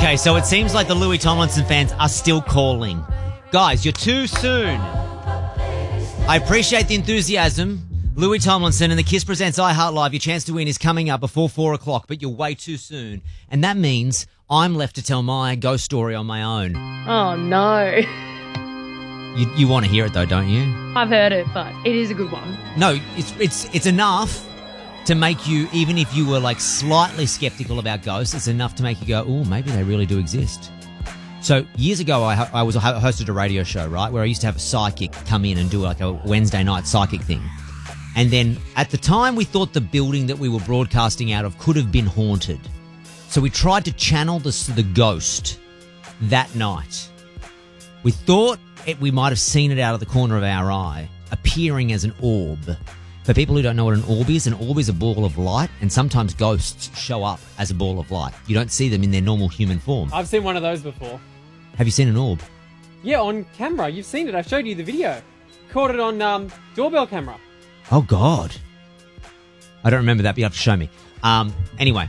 Okay, so it seems like the Louis Tomlinson fans are still calling. Guys, you're too soon. I appreciate the enthusiasm. Louis Tomlinson and the Kiss Presents iHeart Live. Your chance to win is coming up before 4 o'clock, but you're way too soon. And that means I'm left to tell my ghost story on my own. Oh, no. You want to hear it, though, don't you? I've heard it, but it is a good one. No, it's enough to make you, even if you were like slightly skeptical about ghosts, it's enough to make you go, oh, maybe they really do exist. So years ago, I hosted a radio show, right, where I used to have a psychic come in and do like a Wednesday night psychic thing. And then at the time, we thought the building that we were broadcasting out of could have been haunted. So we tried to channel the ghost that night. We thought we might have seen it out of the corner of our eye, appearing as an orb. For people who don't know what an orb is a ball of light, and sometimes ghosts show up as a ball of light. You don't see them in their normal human form. I've seen one of those before. Have you seen an orb? Yeah, on camera. You've seen it. I showed you the video. Caught it on doorbell camera. Oh, God. I don't remember that, but you have to show me. Anyway,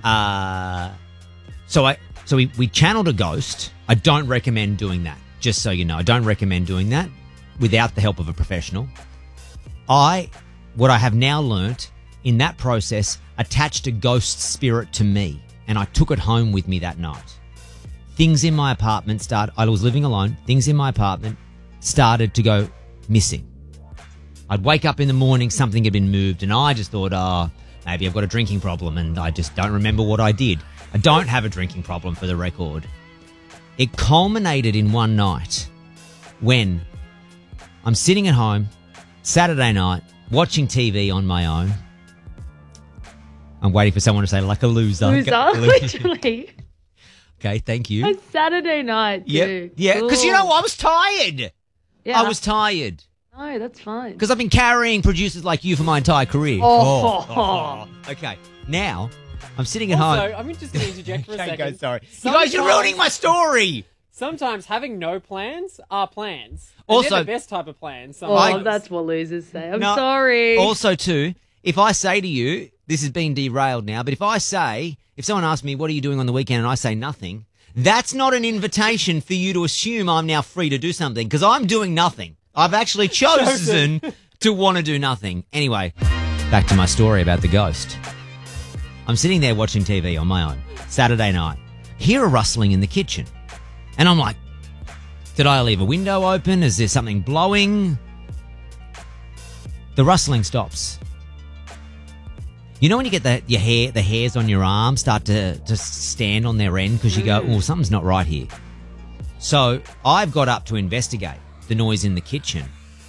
so we channeled a ghost. I don't recommend doing that, just so you know. I don't recommend doing that without the help of a professional. What I have now learnt in that process, attached a ghost spirit to me, and I took it home with me that night. Things in my apartment I was living alone. Things in my apartment started to go missing. I'd wake up in the morning, something had been moved, and I just thought, maybe I've got a drinking problem, and I just don't remember what I did. I don't have a drinking problem, for the record. It culminated in one night when I'm sitting at home, Saturday night, watching TV on my own. I'm waiting for someone to say, like a loser. Literally. Okay, thank you. A Saturday night, dude. Yeah, because, I was tired. Yeah. I was tired. No, that's fine. Because I've been carrying producers like you for my entire career. Okay, now I'm sitting at home. I'm just going to interject for a second. Sorry. You guys, you're ruining my story. Sometimes having no plans are plans. Also, they're the best type of plans. That's what losers say. I'm sorry. Also, too, if I say to you, this has been derailed now, but if someone asks me, what are you doing on the weekend, and I say nothing, that's not an invitation for you to assume I'm now free to do something, because I'm doing nothing. I've actually chosen to want to do nothing. Anyway, back to my story about the ghost. I'm sitting there watching TV on my own, Saturday night, hear a rustling in the kitchen. And I'm like, did I leave a window open? Is there something blowing? The rustling stops. You know when you get the hairs on your arm start to stand on their end because you go, oh, something's not right here. So I've got up to investigate the noise in the kitchen.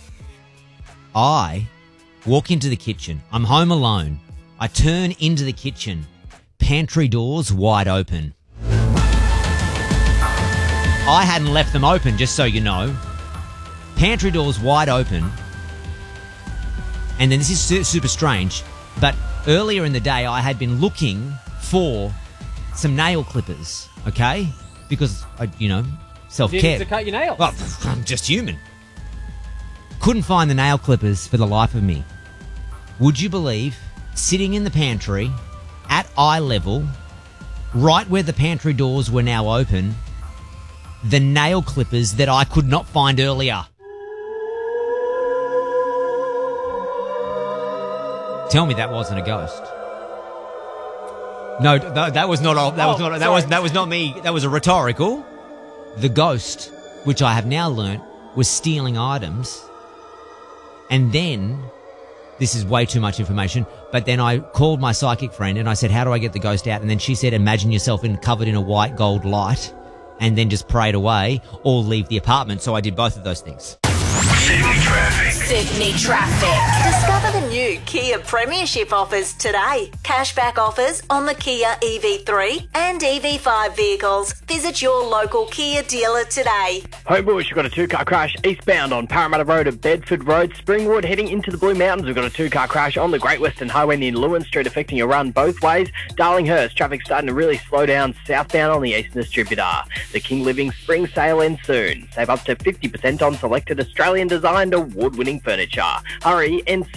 I walk into the kitchen. I'm home alone. I turn into the kitchen. Pantry doors wide open. I hadn't left them open, just so you know. Pantry doors wide open. And then this is super strange, but earlier in the day I had been looking for some nail clippers, okay? Because, self-care. You need to cut your nails. Well, I'm just human. Couldn't find the nail clippers for the life of me. Would you believe, sitting in the pantry, at eye level, right where the pantry doors were now open, the nail clippers that I could not find earlier. Tell me that wasn't a ghost. No, that was not. That was not me. That was a rhetorical. The ghost, which I have now learnt, was stealing items. And then, this is way too much information, but then I called my psychic friend and I said, how do I get the ghost out? And then she said, imagine yourself covered in a white gold light and then just pray it away or leave the apartment. So I did both of those things. Sydney Traffic. Discover the new Kia Premiership offers today. Cashback offers on the Kia EV3 and EV5 vehicles. Visit your local Kia dealer today. Homebush, you've got a two-car crash eastbound on Parramatta Road at Bedford Road. Springwood heading into the Blue Mountains. We've got a two-car crash on the Great Western Highway near Lewin Street affecting a run both ways. Darlinghurst, traffic starting to really slow down southbound on the Eastern Distributor. The King Living Spring Sale ends soon. Save up to 50% on selected Australian-designed award-winning furniture. Hurry,